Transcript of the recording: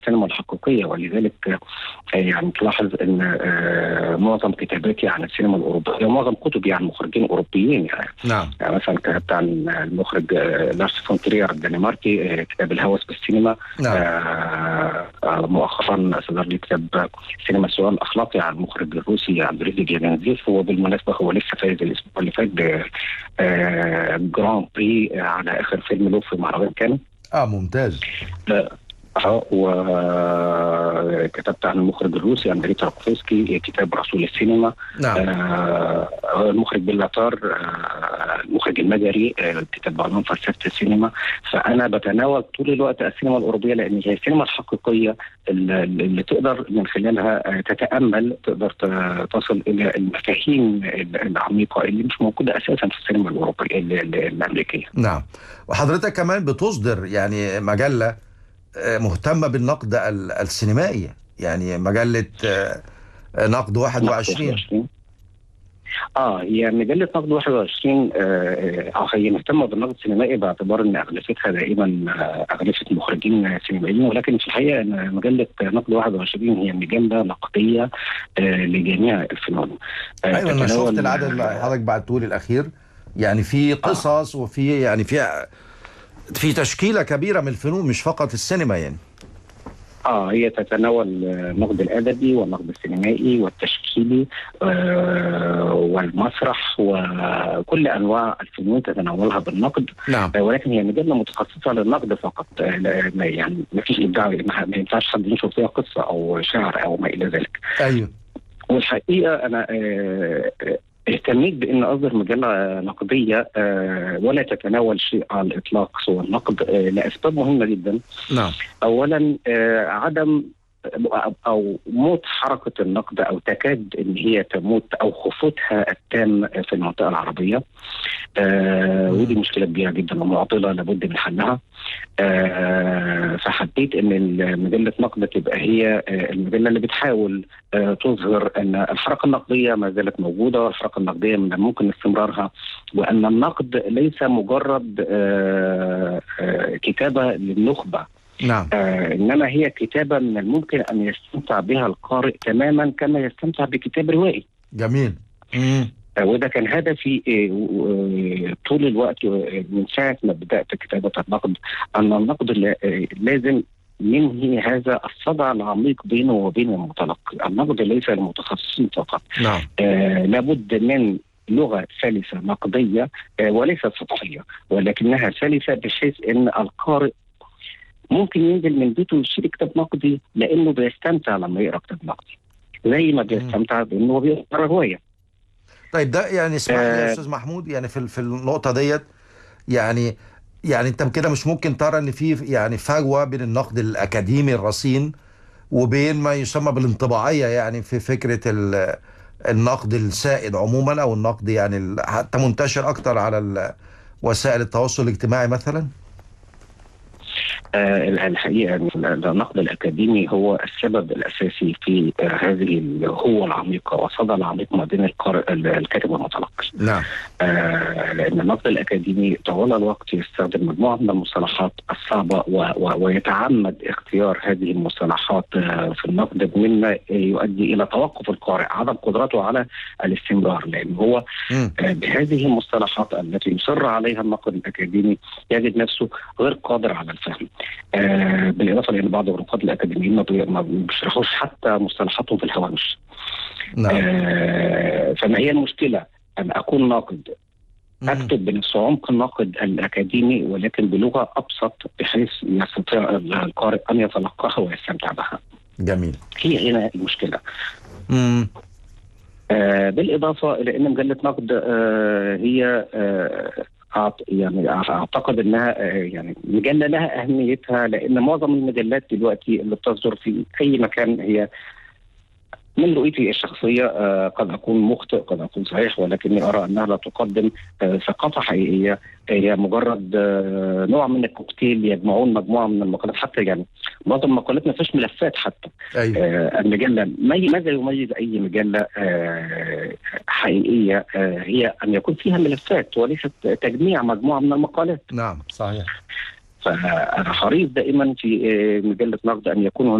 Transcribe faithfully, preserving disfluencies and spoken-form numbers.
السينما الحقيقية، ولذلك يعني تلاحظ أن معظم كتاباتي عن السينما الأوروبية، معظم كتبي عن مخرجين أوروبيين يعني. نعم. يعني مثلا كتبت عن المخرج لارس فون ترير الدنماركي كتاب الهوس بالسينما. نعم. آه مؤخرا صدر لي كتاب سينما السؤال الأخلاقي عن المخرج الروسي اندري جيرانزيف، وبالمناسبة هو لسه فايز الأسبوع اللي فات بجراند بري على آخر فيلم له في مهرجان كان. اه ممتاز. اه وكتبت عن المخرج الروسي اندري تاركوفسكي كتاب رسول السينما. نعم. آه المخرج بيلاتار، آه المخرج المجري، آه كتاب بعنوان فلسفة السينما. فأنا بتناول طول الوقت السينما الأوروبية، لأن هي السينما الحقيقية اللي, اللي تقدر من خلالها تتأمل، تقدر تصل إلى المفاهيم العميقة اللي مش موجودة أساسا في السينما الأوروبية الأمريكية. نعم. وحضرتك كمان بتصدر يعني مجلة مهتمة بالنقد السينمائي، يعني مجلة نقد واحد وعشرين. اه هي مجلة نقد واحد وعشرين. اه هي مهتمة بالنقد السينمائي باعتبار ان اغلفتها دائما اغلفة مخرجين سينمائيين، ولكن في الحقيقة ان مجلة نقد واحد وعشرين هي مجلة نقدية آه لجميع الفنون. آه ايوه انا شفت العدد اللي حضرتك بعته لي الاخير، يعني في قصص آه. وفي يعني في في تشكيلة كبيرة من الفنون مش فقط السينما يعني. اه هي تتناول النقد الادبي والنقد السينمائي والتشكيلي آه والمسرح وكل انواع الفنون تتناولها بالنقد. نعم. آه ولكن هي مجله متخصصه للنقد فقط. آه يعني ما فيش ابداع، ما ينفعش حد ينشر فيها قصه او شعر او ما الى ذلك. ايوه. والحقيقه انا آه اهتميت بان اصدر مجله نقديه آه ولا تتناول شيء على الاطلاق سوى النقد آه لاسباب مهمه جدا. نعم. اولا آه عدم او موت حركه النقد، او تكاد ان هي تموت، او خفوتها التام في المنطقه العربيه. آه ودي مشكله كبيره جدا ومعضله لابد من حلها. آه فحبيت ان مجله نقد تبقى هي آه المجله اللي بتحاول آه تظهر ان الحركه النقديه ما زالت موجوده، والحركه النقديه من الممكن استمرارها، وان النقد ليس مجرد آه آه كتابه للنخبه. نعم. آه إنما هي كتابة من الممكن أن يستمتع بها القارئ تماما كما يستمتع بكتاب روائي. جميل. مم. آه وده كان هدفي آه طول الوقت من ساعة ما بدأت كتابة النقد، أن النقد لازم ينهي هذا الصدع العميق بينه وبين المتلقي. النقد ليس للمتخصصين فقط. نعم. آه لابد من لغة سلسة نقدية آه وليست سطحية، ولكنها سلسة بحيث أن القارئ ممكن ينزل من بيته ويشتري كتاب نقدي لانه بيستمتع لما يقرا كتاب نقدي، زي ما بيستمتع بانه بيقرا روايه. طيب ده يعني اسمح لي يا استاذ محمود، يعني في في النقطه ديت يعني يعني انت كده مش ممكن ترى ان في يعني فجوه بين النقد الاكاديمي الرصين وبين ما يسمى بالانطباعيه، يعني في فكره النقد السائد عموما، او النقد يعني حتى منتشر اكتر على وسائل التواصل الاجتماعي مثلا؟ آه الحقيقة النقد الأكاديمي هو السبب الأساسي في آه هذه الهوة العميقة والصدى العميق ما بين القارئ الكاتب والمتلقي. نعم. آه لأن النقد الأكاديمي طوال الوقت يستخدم مجموعة من المصطلحات الصعبة و و ويتعمد اختيار هذه المصطلحات آه في النقد، مما يؤدي إلى توقف القارئ، عدم قدرته على الاستمرار، لأن هو آه بهذه المصطلحات التي يصر عليها النقد الأكاديمي يجد نفسه غير قادر على الفهم. آه بالإضافة لأن بعض النقاد الأكاديميين ما بيشرحوش حتى مصطلحاتهم في الهوامش. نعم. آه فما هي المشكلة؟ أن أكون ناقد أكتب بنفس عمق الناقد الأكاديمي ولكن بلغة أبسط بحيث يستطيع القارئ أن يتلقاها ويستمتع بها. جميل. هي هنا المشكلة. مم. آه بالإضافة إلى أن مجلة نقد آه هي آه يعني اعتقد انها يعني مجله لها اهميتها، لان معظم المجلات دلوقتي اللي بتصدر في اي مكان هي من رؤيتي الشخصيه آه قد اكون مخطئ قد اكون صحيح، ولكني ارى انها لا تقدم آه ثقافه حقيقيه، هي مجرد آه نوع من الكوكتيل يجمعون مجموعه من المقالات. حتى يعني معظم المقالات ما فيش ملفات حتى. أيوة. آه المجله ماذا يميز اي مجله آه حقيقيه آه هي ان يكون فيها ملفات وليست تجميع مجموعه من المقالات. نعم صحيح. فانا حريص دائما في مجله نقد ان يكون